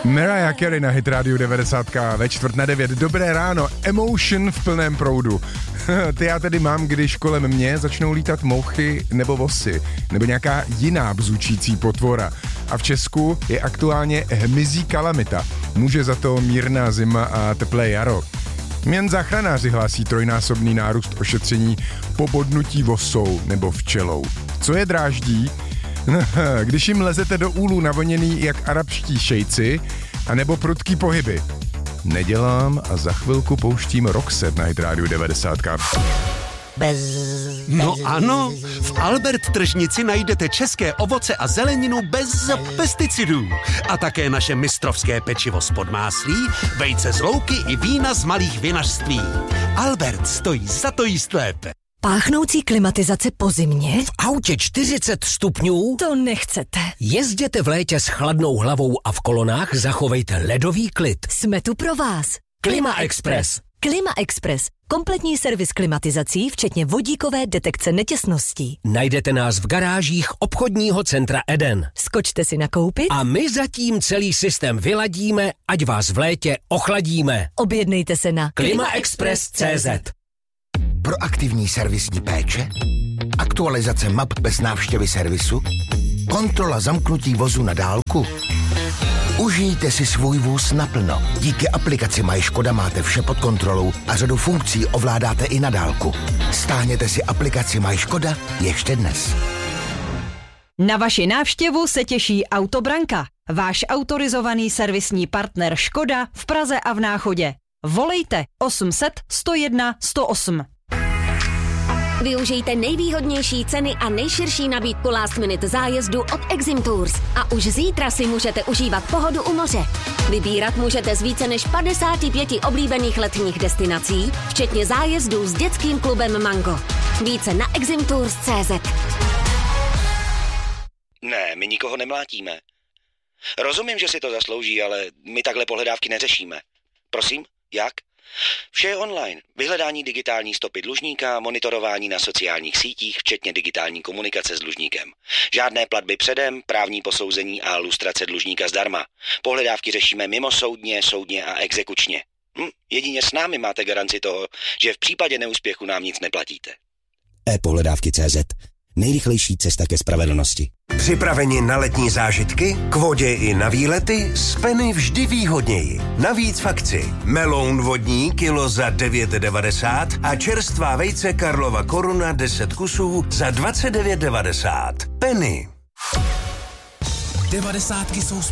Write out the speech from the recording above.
Mariah Carey na Hit Radio 90 ve 8:45. Dobré ráno, emotion v plném proudu. Ty já tedy mám, když kolem mě začnou lítat mouchy nebo vosy, nebo nějaká jiná bzučící potvora. A v Česku je aktuálně hmyzí kalamita. Může za to mírná zima a teplé jaro. Jen záchranáři hlásí trojnásobný nárůst ošetření po bodnutí vosou nebo včelou. Co je dráždí? Když jim lezete do úlu navoněný jak arabští šejci, anebo prudký pohyby. Nedělám a za chvilku pouštím Roxette na Hit Radio 90. No ano, v Albert tržnici najdete české ovoce a zeleninu bez pesticidů. A také naše mistrovské pečivo z Podmáslí, vejce z louky i vína z malých vinařství. Albert stojí za to jíst lépe. Páchnoucí klimatizace po zimě? V autě 40 stupňů? To nechcete. Jezděte v létě s chladnou hlavou a v kolonách zachovejte ledový klid. Jsme tu pro vás. Klima Express. Klima Express. Kompletní servis klimatizací, včetně vodíkové detekce netěsností. Najdete nás v garážích obchodního centra Eden. Skočte si nakoupit a my zatím celý systém vyladíme, ať vás v létě ochladíme. Objednejte se na klimaexpress.cz. Proaktivní servisní péče, aktualizace map bez návštěvy servisu, kontrola zamknutí vozu na dálku. Užijte si svůj vůz naplno. Díky aplikaci MyŠkoda máte vše pod kontrolou a řadu funkcí ovládáte i na dálku. Stáhněte si aplikaci MyŠkoda ještě dnes. Na vaši návštěvu se těší Autobranka, váš autorizovaný servisní partner Škoda v Praze a v Náchodě. Volejte 800 101 108. Využijte nejvýhodnější ceny a nejširší nabídku last minute zájezdu od Exim Tours a už zítra si můžete užívat pohodu u moře. Vybírat můžete z více než 55 oblíbených letních destinací, včetně zájezdů s dětským klubem Mango. Více na eximtours.cz. Ne, my nikoho nemlátíme. Rozumím, že si to zaslouží, ale my takhle pohledávky neřešíme. Prosím, jak? Vše je online. Vyhledání digitální stopy dlužníka, monitorování na sociálních sítích, včetně digitální komunikace s dlužníkem. Žádné platby předem, právní posouzení a lustrace dlužníka zdarma. Pohledávky řešíme mimosoudně, soudně a exekučně. Jedině s námi máte garanci toho, že v případě neúspěchu nám nic neplatíte. e-pohledávky.cz. Nejrychlejší cesta ke spravedlnosti. Připraveni na letní zážitky? K vodě i na výlety? Z Penny vždy výhodněji. Navíc v akci. Meloun vodní kilo za 9,90 a čerstvá vejce Karlova Koruna 10 kusů za 29,90. Penny. 90 jsou